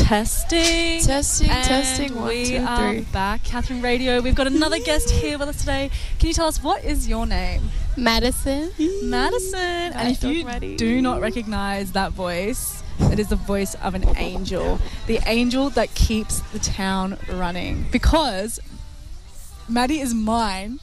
Testing. And 1, 2, 3. We are back, Catherine Radio. We've got another guest here with us today. Can you tell us what is your name? Madison. Madison. And if you do not recognise that voice, it is the voice of an angel. The angel that keeps the town running. Because Maddie is mine.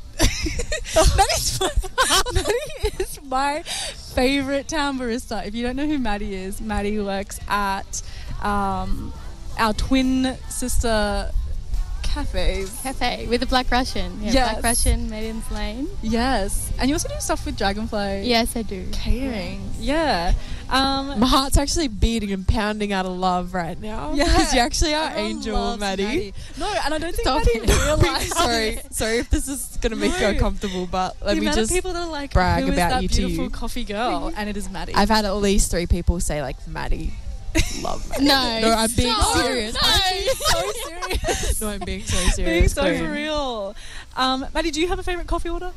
Maddie is my favourite town barista. If you don't know who Maddie is, Maddie works at our twin sister cafe with the Black Russian. Yeah, yes. Black Russian, Maiden's Lane. Yes. And you also do stuff with Dragonfly. Yes, I do. Catering. Yeah. My heart's actually beating and pounding out of love right now. Yeah. Because you actually are Everyone angel, loves Maddie. No, and I don't think Stop Maddie realised. Sorry if this is going to make you uncomfortable, but let the me amount just of people that are like, brag who is about that you to beautiful you. coffee girl? And it is Maddie. I've had at least 3 people say, like, Maddie. Love Maddie. No, I'm being stop. serious. No. I'm being so serious. No, I'm being so serious. Being so Queen. for real. Maddie, do you have a favourite coffee order?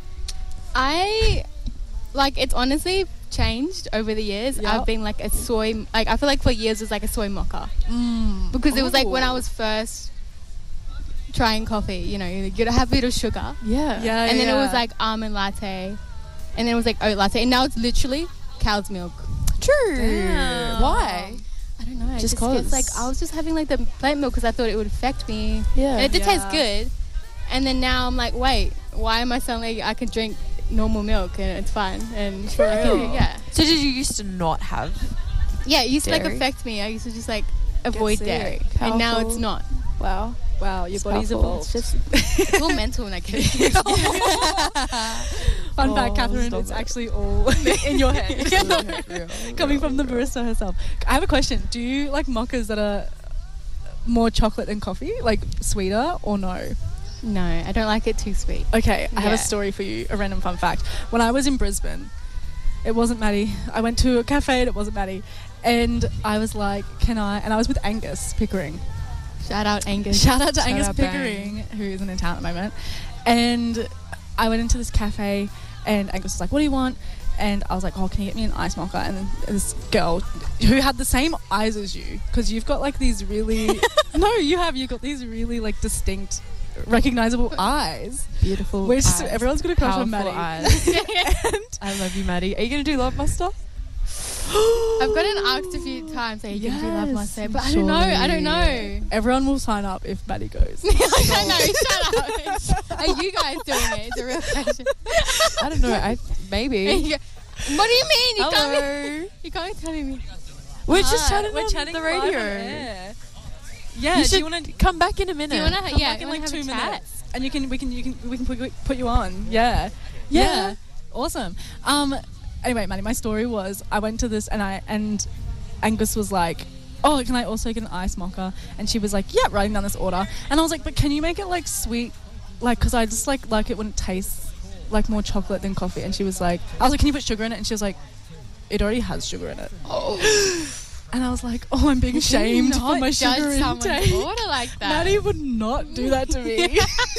It's honestly changed over the years. Yep. I've been like a soy, I feel like for years it was like a soy mocha. Because it was like when I was first trying coffee, you know, you gotta have a bit of sugar. Yeah. And then it was like almond latte. And then it was like oat latte. And now it's literally cow's milk. True. Damn. Why? I don't know. Just It gets, 'cause. like, I was just having like the plant milk because I thought it would affect me. Yeah. And it did Yeah. taste good. And then now I'm like, wait, why am I suddenly I can drink normal milk and it's fine? And For I can- real? yeah. So did you used to not have? Yeah, it used to like Dairy? affect me. I used to just like avoid sick. dairy. And now Powerful. it's not. Wow. Wow, your It's body's powerful. evolved. It's just It's all mental when I get it. Fun fact, Catherine, stop it's it. actually all in your head. Coming from the barista herself. I have a question. Do you like mochas that are more chocolate than coffee? Like sweeter or no? No, I don't like it too sweet. Okay, I have Yeah. a story for you, a random fun fact. When I was in Brisbane, it wasn't Maddie. I went to a cafe and it wasn't Maddie. And I was like, and I was with Angus Pickering. Shout out Angus. Shout out to Shout Angus out, Pickering, who isn't in town at the moment. And I went into this cafe and Angus was like, what do you want? And I was like, oh, can you get me an ice mocha? And then this girl who had the same eyes as you, because you've got like these really... No, you've got these really like distinct, recognizable eyes. beautiful. Which eyes. everyone's going to crush on Powerful Maddie. eyes. And I love you, Maddie. Are you going to do Love Muster? I've gotten asked a few times, hey, you can do Love Yes, Master, but I don't know. everyone will sign up if Maddie goes. I know, shut up. Are you guys doing it? It's a real question. I don't know. Maybe. What do you mean? Hello. You can't tell me. We're just chatting We're on chatting the live on radio. air. Yeah, You do should you want to come back in a minute. Do you want to? come Yeah, back in you wanna like have 2 a chat? minutes? And we can put you on. Yeah. Yeah. Awesome. Anyway, Maddie, my story was I went to this and Angus was like, oh, can I also get an ice mocha? And she was like, yeah, writing down this order. And I was like, but can you make it like sweet? Like, because I just like it when it tastes like more chocolate than coffee. And she was like, I was like, can you put sugar in it? And she was like, it already has sugar in it. Oh. And I was like, oh, I'm being shamed for my sugar judge someone's intake. order like that. Maddie would not do that to me.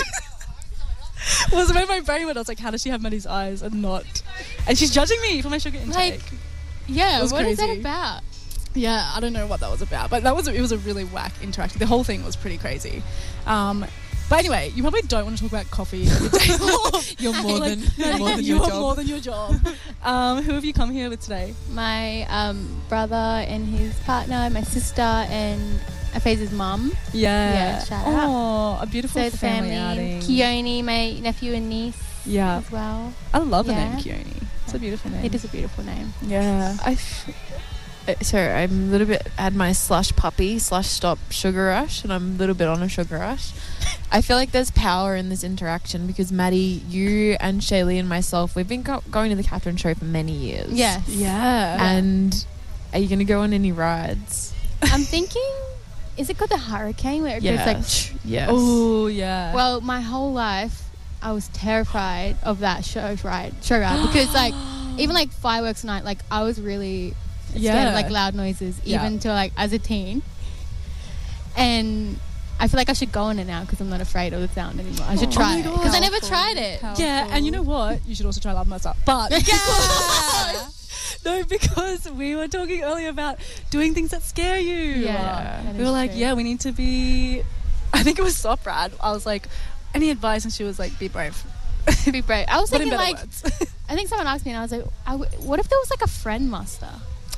Was where my brain went. I was like, how does she have Maddie's eyes and not? And she's judging me for my sugar intake. Like, yeah, It was what is that crazy. about? Yeah, I don't know what that was about, but it was a really whack interaction. The whole thing was pretty crazy. But anyway, you probably don't want to talk about coffee every day. You're more Like, than more than you your are job. more than your job. Who have you come here with today? My brother and his partner, my sister, and Afez's mum. Yeah, shout out. Oh, a beautiful So the family family. outing. Keone, my nephew and niece Yeah, as well. I love the Yeah. name Keone. It's a beautiful name. It is a beautiful name. Yeah. Sorry, I'm a little bit had my slush puppy / stop sugar rush, and I'm a little bit on a sugar rush. I feel like there's power in this interaction because Maddie, you and Shaylee and myself, we've been going to the Catherine Show for many years. Yes. Yeah. And are you going to go on any rides? I'm thinking, is it called the Hurricane where it goes like... Yes. Oh, yeah. Well, my whole life, I was terrified of that show ride because like even like fireworks night, like I was really scared of like loud noises, even to like as a teen. And I feel like I should go on it now because I'm not afraid of the sound anymore. I should try it because I never tried it. Yeah, and you know what? You should also try Love Myself. But No, because we were talking earlier about doing things that scare you. Yeah, that We is were like, true. yeah, we need to be. I think it was Soprad. I was like, any advice? And she was like, be brave. Be brave. I was But in thinking better like, words. I think someone asked me, and I was like, what if there was like a friend muster?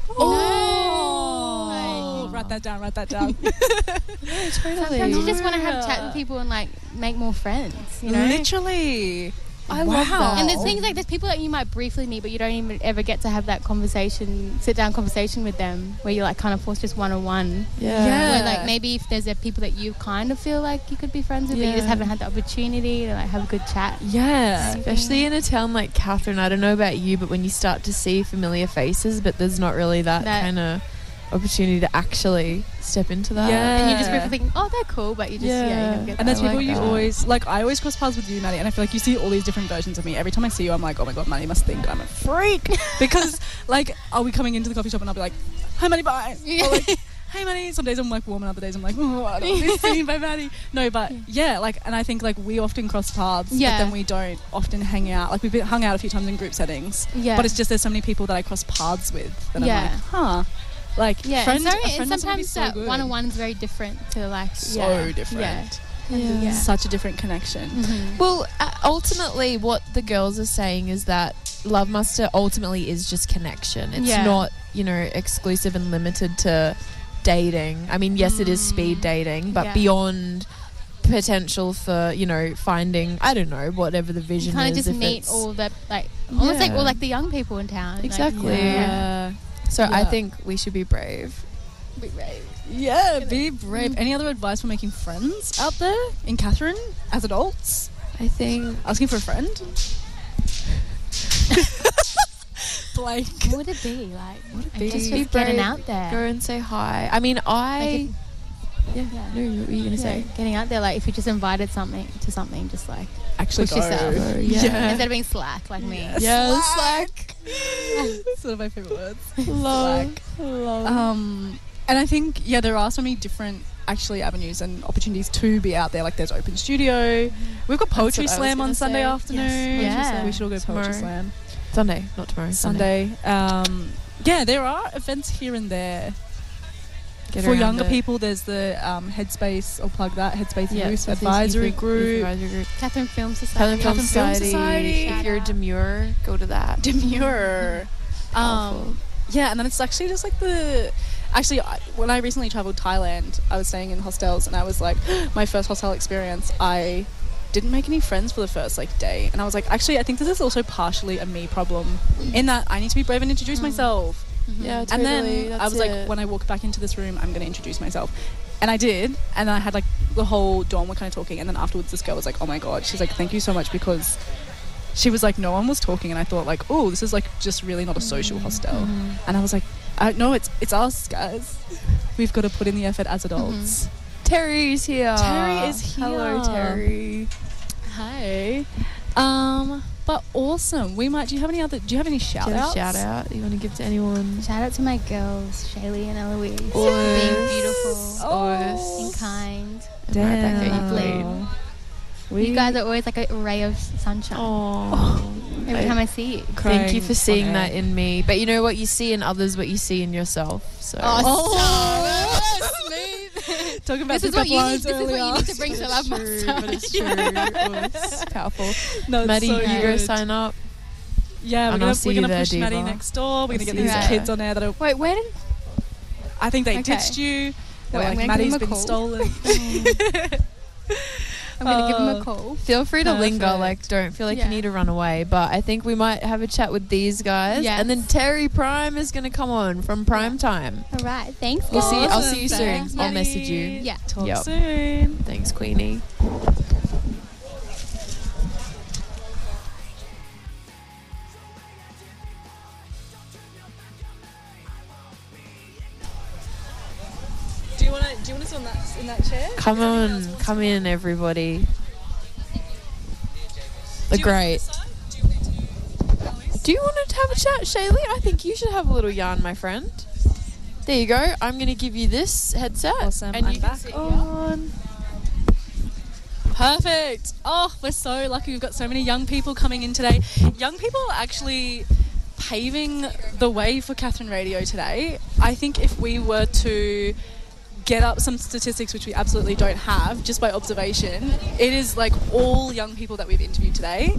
Oh, write that down. Sometimes you just want to have chat with people and like make more friends, you know. Literally. I love that. And there's things like there's people that you might briefly meet, but you don't even ever get to have that sit down conversation with them, where you're like kind of forced just one-on-one. Yeah. Where like maybe if there's people that you kind of feel like you could be friends with, but you just Yeah. haven't had the opportunity to like have a good chat. Yeah. Especially in a town like Catherine, I don't know about you, but when you start to see familiar faces, but there's not really that kind of opportunity to actually step into that. Yeah. And you just briefly think, oh, they're cool, but you just you never get And that. there's people like you that. always like. I always cross paths with you, Maddie, and I feel like you see all these different versions of me. Every time I see you, I'm like, oh my god, Maddie must think I'm a freak because like I'll be coming into the coffee shop and I'll be like, hi Maddie, bye. Or like, hey Maddie. Some days I'm like warm, and other days I'm like, oh, I don't want to be seen by Maddie. No, but yeah, like, and I think like we often cross paths, but then we don't often hang out. Like we've been hung out a few times in group settings, but it's just there's so many people that I cross paths with that I'm like, huh. Like, and friend, a and friend is gonna be sometimes so that good. one-on-one is very different to like So different. Yeah. Such a different connection. Mhm. Well, ultimately, what the girls are saying is that Love Muster ultimately is just connection. It's not, exclusive and limited to dating. I mean, yes, it is speed dating, but beyond potential for, finding, I don't know, whatever the vision kind is. of just meet all the, like, almost like all like the young people in town. Exactly. Like, Yeah. So I think we should be brave. Be brave. Yeah, be brave. Any other advice for making friends out there in Catherine as adults? I think Asking for a friend? Blake. What would it be like? be? Just Be getting brave. out there. Go and say hi. I mean, Like yeah. No, what were you going to say? getting out there, like if you just invited something, just like Actually push yourself. Yeah. Instead of being slack like me. Yeah, slack. It's one of my favorite words. Love. And I think, there are so many different actually avenues and opportunities to be out there. Like there's Open Studio. We've got Poetry what I was Slam gonna on Sunday say. afternoon. Yes. Yeah. We should all go to Poetry Tomorrow. Slam. Sunday, not tomorrow. Sunday. There are events here and there. Get For around younger it. people, there's the Headspace, I'll plug that, Headspace Yeah, Youth so it's Advisory youth Group. advisory group. Catherine Film Talent Society. Film Catherine Film Society. Society. If you're a Shout out. demure, go to that. Demure. Powerful. And then it's actually just like when I recently traveled Thailand, I was staying in hostels, and I was like, my first hostel experience, I didn't make any friends for the first day, and I was like, actually I think this is also partially a me problem in that I need to be brave and introduce myself. Yeah, And then totally, I was that's like, it. when I walk back into this room, I'm going to introduce myself. And I did. And I had like the whole dorm were kind of talking. And then afterwards, this girl was like, oh my God. She's like, thank you so much, because she was like, no one was talking. And I thought like, oh, this is like just really not a social hostel. And I was like, no, it's us, guys. We've got to put in the effort as adults. Terry's here. Terry is here. Hello, Terry. Hey. But awesome. Do you have any shout Do you have outs? a shout out you want to give to anyone? Shout out to my girls, Shaylee and Eloise. Ois. Being beautiful Oh. and kind. And Rebecca, you Damn. bleed. You guys are always like a ray of sunshine. Oh. Every time I see you. Thank you for Crying seeing on that air. in me. But you know what? You see in others what you see in yourself. So smooth. Talking about This is pickup what you need. lines This is what you earlier. need to bring to Love true, Monster. but it's true. It's powerful. No, it's Maddie, so you go good. sign up. Yeah, And we're I'll see gonna you there, push Maddie Diva. next door. We're gonna get see these you there. kids on there that are. Wait, where did? I think they Okay. ditched you. They're Wait, I'm like, gonna give Maddie's them a been call. stolen. I'm gonna give them a call. Feel free to linger. Perfect. Like, don't feel like Yeah. you need to run away. But I think we might have a chat with these guys. Yes. And then Terry Prime is going to come on from Prime Time. All right, thanks. We'll guys. see. I'll Awesome. see you soon. Thanks, I'll Maddie. message you. Yeah. Talk Yep. soon. Thanks, Queenie. Do you want to sit in that chair? Come on. Come in, everybody. The great. Do you want to have a chat, Shaylee? I think you should have a little yarn, my friend. There you go. I'm going to give you this headset. Awesome. And I'm you can back sit on. Perfect. Oh, we're so lucky. We've got so many young people coming in today. Young people actually paving the way for Catherine Radio today. I think if we were to get up some statistics, which we absolutely don't have, just by observation, it is like all young people that we've interviewed today.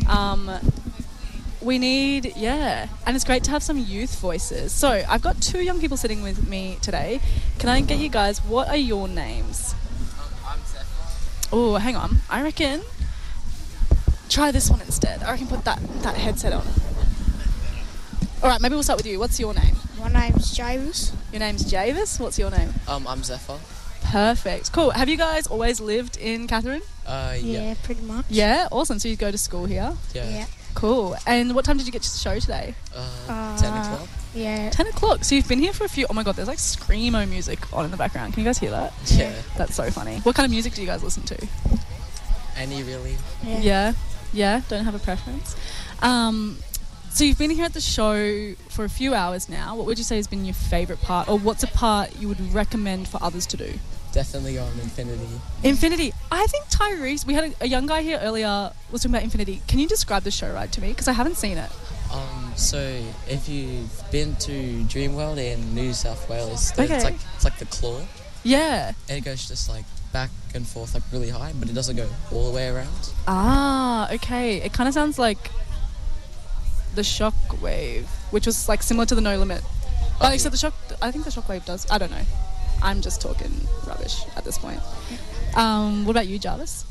We need, and it's great to have some youth voices. So I've got 2 young people sitting with me today. Can I get you guys, what are your names? I'm Zephyr. Oh, hang on. I reckon try this one instead. I reckon put that headset on. All right, maybe we'll start with you. What's your name? My name's Javis. Your name's Javis. What's your name? I'm Zephyr. Perfect. Cool. Have you guys always lived in Catherine? Yeah, pretty much. Yeah, awesome. So you go to school here? Yeah. Cool. And what time did you get to the show today? 10 o'clock. Yeah. 10 o'clock. So you've been here for a few... Oh my God, there's like screamo music on in the background. Can you guys hear that? Yeah. That's so funny. What kind of music do you guys listen to? Any really? Yeah. Yeah? Don't have a preference. So you've been here at the show for a few hours now. What would you say has been your favourite part, or what's a part you would recommend for others to do? Definitely on Infinity. Infinity. I think Tyrese, we had a young guy here earlier was talking about Infinity. Can you describe the show ride to me? Because I haven't seen it. So if you've been to Dreamworld in New South Wales, Okay. it's like the claw. Yeah. And it goes just like back and forth like really high, but it doesn't go all the way around. Ah, okay. It kind of sounds like the Shockwave, which was like similar to the No Limit. But except I think the Shockwave does. I don't know. I'm just talking rubbish at this point. What about you, Jarvis?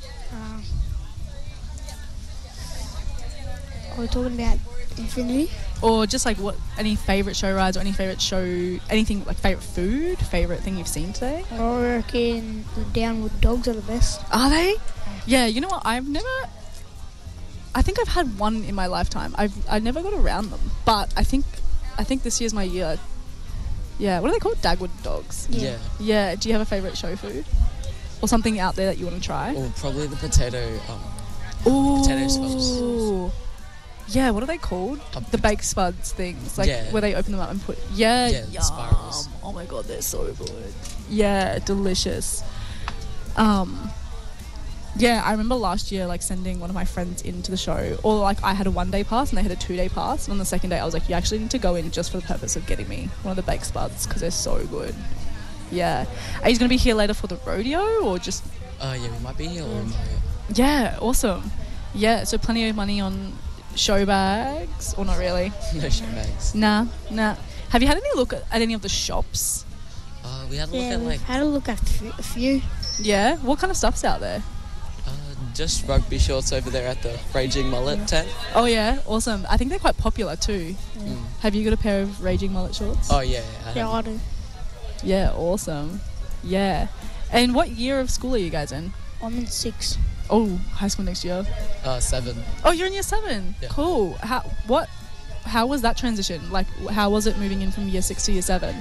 Are we talking about Infinity? Or just like what, any favourite show rides or any favourite show, anything like favourite food, favourite thing you've seen today? I reckon the Downward Dogs are the best. Are they? Yeah, you know what? I think I've had one in my lifetime. I never got around them, but I think this year's my year. Yeah, what are they called? Dagwood Dogs. Yeah. Yeah. Do you have a favourite show food or something out there that you want to try? Or probably the potato. Ooh. Potato spuds. Yeah, what are they called? The baked spuds things, like Yeah. where they open them up and put. Yeah, Yeah, the yum. spirals. Oh my God, they're so good. Yeah, delicious. Yeah, I remember last year like sending one of my friends into the show, or like I had a 1-day pass and they had a 2-day pass, and on the second day I was like, you actually need to go in just for the purpose of getting me one of the baked spuds because they're so good. Yeah. Are you going to be here later for the rodeo or just... Yeah, we might be here or we might. Yeah, awesome. Yeah, so plenty of money on show bags, or not really? No show bags. Nah. Have you had any look at any of the shops? We had a look Yeah, at we've like had a look at a few. Yeah? What kind of stuff's out there? just rugby shorts over there at the Raging Mullet tent. Oh yeah, awesome. I think they're quite popular too. Mm. Have you got a pair of Raging Mullet shorts? Oh yeah. Yeah, I do. Yeah, awesome. Yeah. And what year of school are you guys in? I'm in 6. Oh, high school next year. 7. Oh, you're in year 7. Yeah. Cool. How was that transition? Like, how was it moving in from year 6 to year 7?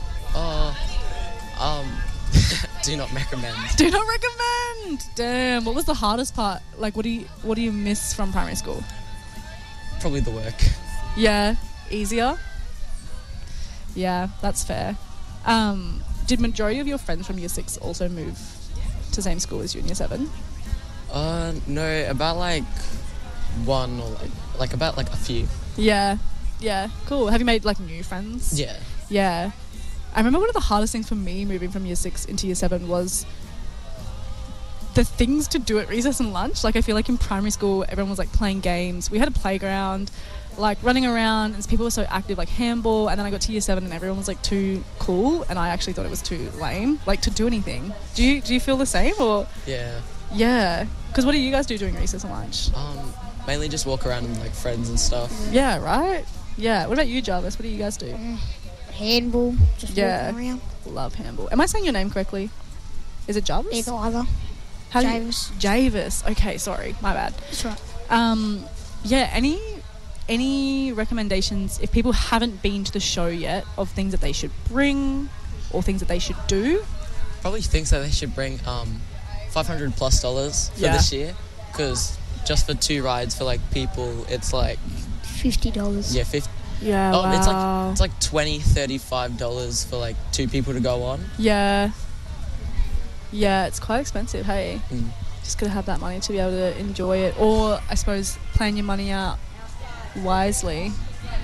Do not recommend. Do not recommend. Damn. What was the hardest part? Like, what do you miss from primary school? Probably the work. Yeah. Easier. Yeah, that's fair. Did majority of your friends from year 6 also move to the same school as you in year 7? No, about like one or like about like a few. Yeah. Yeah. Cool. Have you made like new friends? Yeah. Yeah. I remember one of the hardest things for me moving from year 6 into year 7 was the things to do at recess and lunch. Like, I feel like in primary school, everyone was like playing games. We had a playground, like running around, and people were so active, like handball. And then I got to year 7 and everyone was like too cool, and I actually thought it was too lame, like to do anything. Do you feel the same or? Yeah. Yeah. Because what do you guys do during recess and lunch? Mainly just walk around with like friends and stuff. Yeah, right? Yeah. What about you, Jarvis? What do you guys do? Handball, just Yeah. walking around. Love handball. Am I saying your name correctly? Is it Jarvis? Either. How do you- Javis. Javis. Okay, sorry. My bad. That's right. Yeah, any recommendations if people haven't been to the show yet of things that they should bring or things that they should do? Probably thinks that they should bring $500+ for Yeah. this year, because just for 2 rides for like people, it's like $50. yeah, 50. Yeah. Oh, it's like $20, $35 for like 2 people to go on. Yeah. Yeah, it's quite expensive, hey? Mm. Just gotta have that money to be able to enjoy it. Or, I suppose, plan your money out wisely.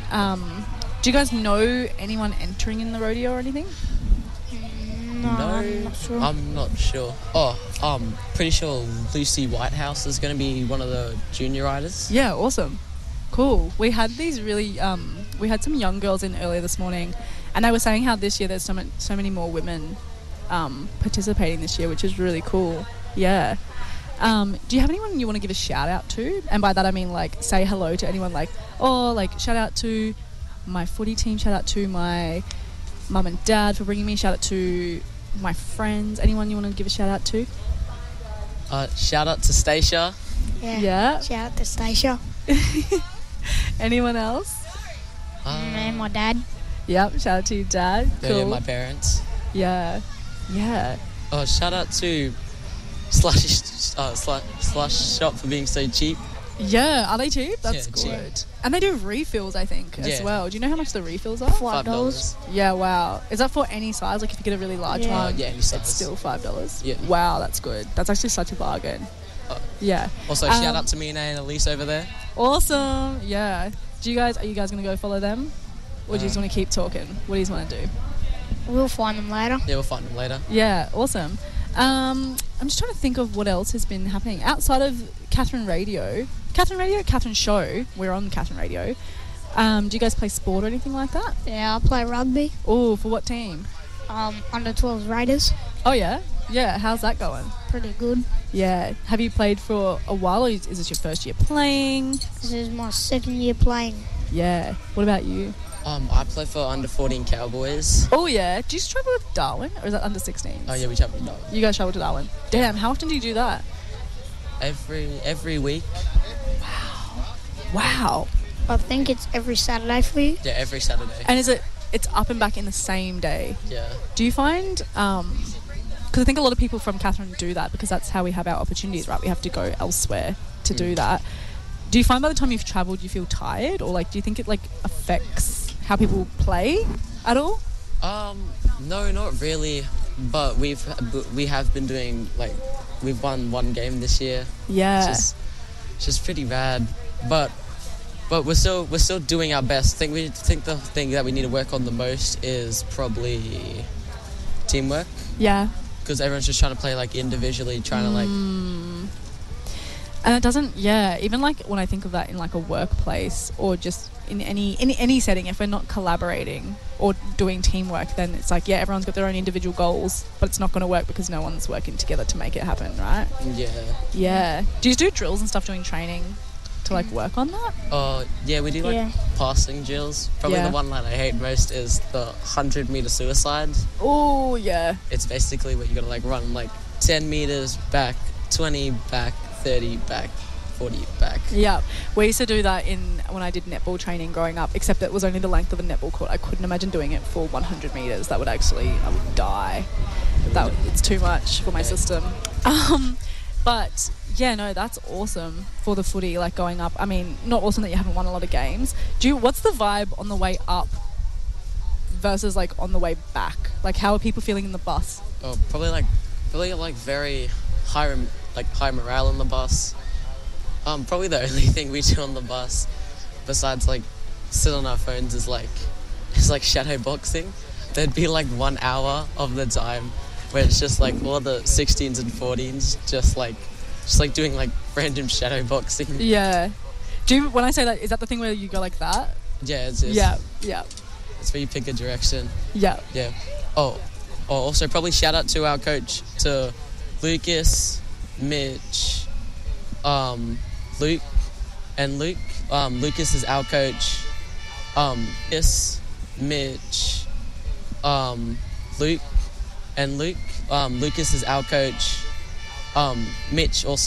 Do you guys know anyone entering in the rodeo or anything? No, I'm not sure. I'm not sure. Oh, pretty sure Lucy Whitehouse is going to be one of the junior riders. Yeah, awesome. Cool. We had these really, we had some young girls in earlier this morning, and they were saying how this year there's so many more women participating this year, which is really cool. Yeah. Do you have anyone you want to give a shout out to? And by that I mean like say hello to anyone, like, oh, like shout out to my footy team, shout out to my mum and dad for bringing me, shout out to my friends. Anyone you want to give a shout out to? Shout out to Stacia. Yeah. Shout out to Stacia. Anyone else? And my dad. Yep, shout out to your dad. Cool. Yeah, my parents. Yeah. Shout out to Slush Shop for being so cheap. Yeah, are they cheap? That's Yeah, good. cheap. And they do refills, I think, as Yeah. well. Do you know how much the refills are? $5. Yeah, wow. Is that for any size? Like if you get a really large Yeah. one, Yeah, any size. it's still $5. Yeah. Wow, that's good. That's actually such a bargain. Yeah. Also, shout out to Mina and Elise over there. Awesome. Yeah. Are you guys gonna go follow them? Or do you just want to keep talking? What do you want to do? We'll find them later. Yeah, we'll find them later. Yeah, awesome. I'm just trying to think of what else has been happening outside of Catherine Show. We're on Catherine Radio. Do you guys play sport or anything like that? Yeah, I play rugby. Oh, for what team? Under 12s Raiders. Oh yeah, yeah. How's that going? Pretty good. Yeah. Have you played for a while, or is this your first year playing? This is my second year playing. Yeah. What about you? I play for under 14 Cowboys. Oh yeah. Do you just travel to Darwin, or is that under 16? Oh yeah, we travel to Darwin. You guys travel to Darwin. Damn. How often do you do that? Every week. Wow. I think it's every Saturday for you. Yeah, every Saturday. And it's up and back in the same day? Yeah. Do you find, because I think a lot of people from Catherine do that because that's how we have our opportunities, right? We have to go elsewhere to do that. Do you find by the time you've travelled you feel tired, or like do you think it like affects how people play at all? No, not really. But we have been doing like we've won one game this year. Yeah. It's just pretty bad. But we're still doing our best. We think the thing that we need to work on the most is probably teamwork. Yeah. Because everyone's just trying to play like individually, trying to like. And it doesn't, even like when I think of that in like a workplace or just in any setting, if we're not collaborating or doing teamwork, then it's like, everyone's got their own individual goals, but it's not going to work because no one's working together to make it happen, right? Yeah. Yeah. Do you do drills and stuff during training to like work on that? Yeah, we do like passing drills. Probably the one that I hate most is the 100-meter suicide. Oh, yeah. It's basically what you got to like run like 10 meters back, 20 back, 30 back, 40 back. Yeah, we used to do that when I did netball training growing up, except it was only the length of a netball court. I couldn't imagine doing it for 100 meters. I would die. It's too much for my system. But yeah, no, that's awesome for the footy, like going up. I mean, not awesome that you haven't won a lot of games. What's the vibe on the way up versus like on the way back? Like, how are people feeling in the bus? Oh, probably very high morale on the bus. Probably the only thing we do on the bus, besides like sit on our phones, is like shadow boxing. There'd be like 1 hour of the time where it's just like all the 16s and 14s just like doing like random shadow boxing. Yeah. When I say that, is that the thing where you go like that? Yeah, it's Yeah. It's where you pick a direction. Yeah. Yeah. Also probably shout out to our coach, to Lucas, Mitch, Luke, and Luke. Lucas is our coach. Mitch, Luke, and Luke. Lucas is our coach. Mitch also.